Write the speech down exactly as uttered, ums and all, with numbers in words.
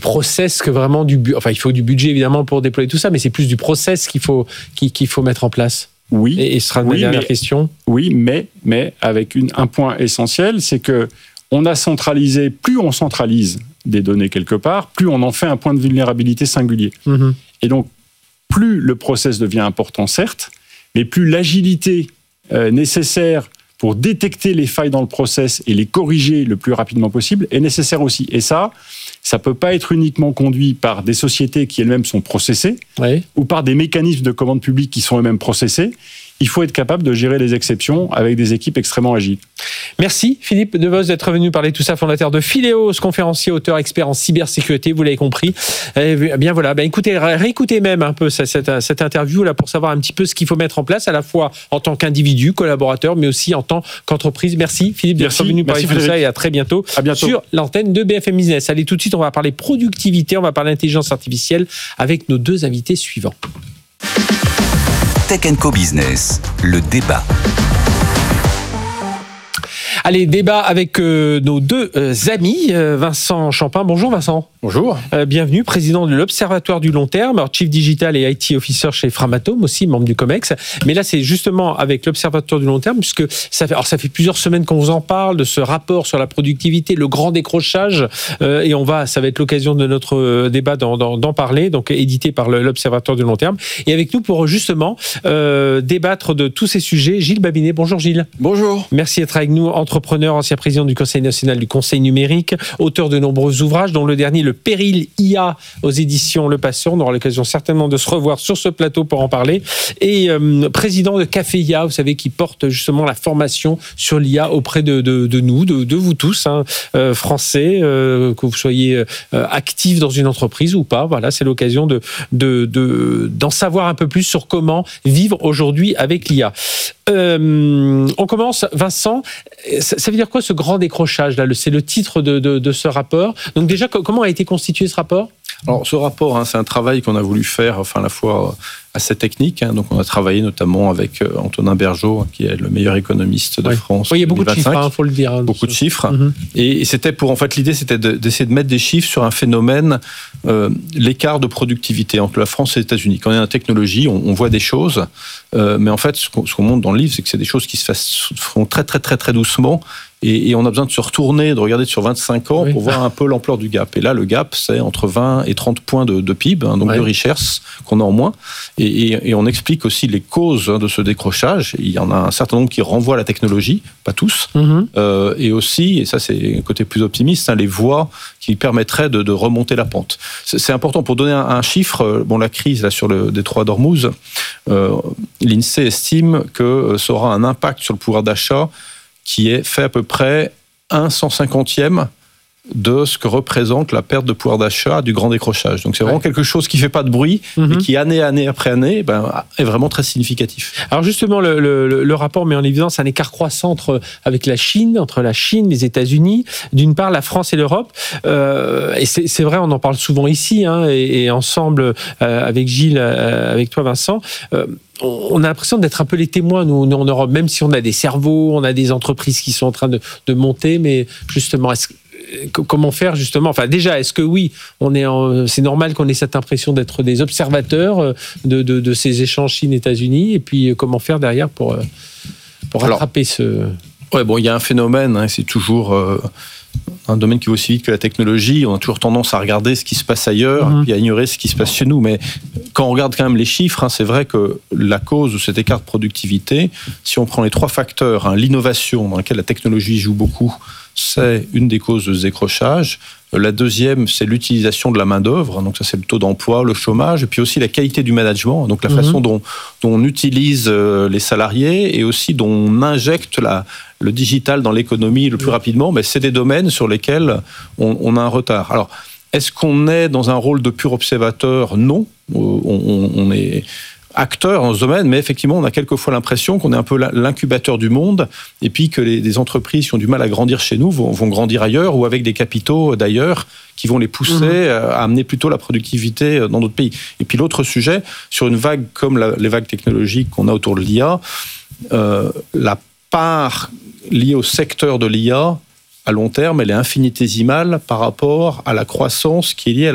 process que vraiment du budget. Enfin, il faut du budget évidemment pour déployer tout ça, mais c'est plus du process qu'il faut, qu'il, qu'il faut mettre en place. Oui. Et, et ce sera ma oui, dernière mais, question. Oui, mais, mais avec une, un point essentiel, c'est que on a centralisé, plus on centralise des données quelque part, plus on en fait un point de vulnérabilité singulier. Mmh. Et donc, plus le process devient important, certes, mais plus l'agilité euh, nécessaire pour détecter les failles dans le process et les corriger le plus rapidement possible est nécessaire aussi. Et ça, ça ne peut pas être uniquement conduit par des sociétés qui elles-mêmes sont processées, oui, ou par des mécanismes de commande publique qui sont eux-mêmes processés. Il faut être capable de gérer les exceptions avec des équipes extrêmement agiles. Merci Philippe Devos d'être venu parler de tout ça, fondateur de Phileos, conférencier, auteur, expert en cybersécurité, vous l'avez compris. Eh bien voilà, ben écoutez, réécoutez même un peu cette, cette interview là pour savoir un petit peu ce qu'il faut mettre en place, à la fois en tant qu'individu, collaborateur, mais aussi en tant qu'entreprise. Merci Philippe d'être venu parler de tout ça et à très bientôt, à bientôt sur l'antenne de B F M Business. Allez, tout de suite, on va parler productivité, on va parler intelligence artificielle avec nos deux invités suivants. Tech and Co Business, le débat. Allez, débat avec euh, nos deux euh, amis, euh, Vincent Champin. Bonjour Vincent. Bonjour. Euh, bienvenue, président de l'Observatoire du long terme, alors Chief Digital et I T Officer chez Framatome, aussi membre du COMEX. Mais là, c'est justement avec l'Observatoire du long terme, puisque ça fait, alors ça fait plusieurs semaines qu'on vous en parle, de ce rapport sur la productivité, le grand décrochage, euh, et on va, ça va être l'occasion de notre euh, débat d'en, d'en, d'en parler, donc édité par le, l'Observatoire du long terme. Et avec nous pour justement euh, débattre de tous ces sujets, Gilles Babinet. Bonjour Gilles. Bonjour. Merci d'être avec nous, entrepreneur, ancien président du Conseil national du Conseil numérique, auteur de nombreux ouvrages, dont le dernier, Le Péril I A, aux éditions Le Patient. On aura l'occasion certainement de se revoir sur ce plateau pour en parler. Et euh, président de Café I A, vous savez, qui porte justement la formation sur l'I A auprès de, de, de nous, de, de vous tous, hein, euh, français, euh, que vous soyez euh, actifs dans une entreprise ou pas. Voilà, c'est l'occasion de, de, de, d'en savoir un peu plus sur comment vivre aujourd'hui avec l'I A. Euh, on commence, Vincent. Ça, ça veut dire quoi ce grand décrochage là ? C'est le titre de, de, de ce rapport. Donc déjà, comment a été constitué ce rapport ? Alors ce rapport, hein, c'est un travail qu'on a voulu faire, enfin à la fois assez technique. Hein, donc on a travaillé notamment avec euh, Antonin Bergeaud, qui est le meilleur économiste de oui. France. Oui, il y a beaucoup de chiffres, il hein, faut le dire. Hein, beaucoup de chiffres. Mm-hmm. Et, et c'était pour, en fait, l'idée, c'était de, d'essayer de mettre des chiffres sur un phénomène, euh, l'écart de productivité entre la France et les États-Unis. Quand on est dans la technologie, on, on voit des choses, euh, mais en fait, ce qu'on, ce qu'on montre dans le livre, c'est que c'est des choses qui se fassent, font très très très très doucement. Et, et on a besoin de se retourner, de regarder sur vingt-cinq ans oui. pour voir un peu l'ampleur du gap. Et là, le gap, c'est entre vingt et trente points de, de P I B, hein, donc oui. de richesse qu'on a en moins. Et, et, et on explique aussi les causes hein, de ce décrochage. Il y en a un certain nombre qui renvoient à la technologie, pas tous. Mm-hmm. Euh, et aussi, et ça c'est un côté plus optimiste, hein, les voies qui permettraient de, de remonter la pente. C'est, c'est important pour donner un, un chiffre. Bon, la crise là, sur le détroit d'Ormuz, euh, l'INSEE estime que ça aura un impact sur le pouvoir d'achat qui est fait à peu près un cent cinquantième de ce que représente la perte de pouvoir d'achat du grand décrochage. Donc c'est vraiment ouais. quelque chose qui ne fait pas de bruit, mm-hmm. mais qui, année, année après année, ben, est vraiment très significatif. Alors justement, le, le, le rapport met en évidence un écart croissant entre, avec la Chine, entre la Chine, les États-Unis, d'une part la France et l'Europe. Euh, et c'est, c'est vrai, on en parle souvent ici, hein, et, et ensemble, euh, avec Gilles, euh, avec toi Vincent, euh, on a l'impression d'être un peu les témoins, nous, nous en Europe, même si on a des cerveaux, on a des entreprises qui sont en train de, de monter, mais justement, est-ce, comment faire justement ? Enfin, déjà, est-ce que oui, on est en, c'est normal qu'on ait cette impression d'être des observateurs de, de, de ces échanges Chine-États-Unis, et puis comment faire derrière pour, pour rattraper Alors, ce... Ouais, bon, il y a un phénomène, hein, c'est toujours... Euh... un domaine qui va aussi vite que la technologie, on a toujours tendance à regarder ce qui se passe ailleurs mmh. et puis à ignorer ce qui se passe chez nous. Mais quand on regarde quand même les chiffres, hein, c'est vrai que la cause de cet écart de productivité, si on prend les trois facteurs, hein, l'innovation dans laquelle la technologie joue beaucoup, c'est une des causes de ce décrochage. La deuxième, c'est l'utilisation de la main-d'œuvre. Donc ça, c'est le taux d'emploi, le chômage, et puis aussi la qualité du management. Donc la mmh. façon dont, dont on utilise les salariés et aussi dont on injecte la, le digital dans l'économie le plus mmh. rapidement. Mais c'est des domaines sur lesquels on, on a un retard. Alors, est-ce qu'on est dans un rôle de pur observateur ? Non. On, on, on est acteur dans ce domaine, mais effectivement, on a quelquefois l'impression qu'on est un peu l'incubateur du monde, et puis que les, les entreprises qui ont du mal à grandir chez nous vont, vont grandir ailleurs, ou avec des capitaux d'ailleurs, qui vont les pousser mmh. à amener plutôt la productivité dans d'autres pays. Et puis l'autre sujet, sur une vague comme la, les vagues technologiques qu'on a autour de l'I A, euh, la part liée au secteur de l'I A, à long terme, elle est infinitésimale par rapport à la croissance qui est liée à